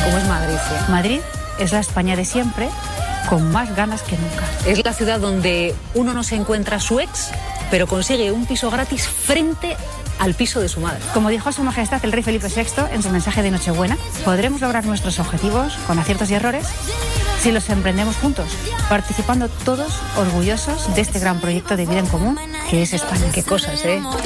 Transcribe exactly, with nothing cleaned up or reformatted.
como es Madrid. ¿Sí? Madrid es la España de siempre, con más ganas que nunca. Es la ciudad donde uno no se encuentra a su ex, pero consigue un piso gratis frente al piso de su madre. Como dijo Su Majestad el Rey Felipe sexto en su mensaje de Nochebuena, podremos lograr nuestros objetivos con aciertos y errores si los emprendemos juntos, participando todos orgullosos de este gran proyecto de vida en común que es España. Qué cosas, ¿eh?